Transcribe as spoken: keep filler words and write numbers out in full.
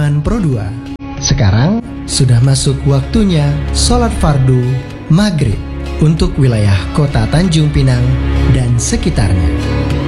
Zaman Pro dua. Sekarang sudah masuk waktunya sholat fardu maghrib untuk wilayah kota Tanjung Pinang dan sekitarnya.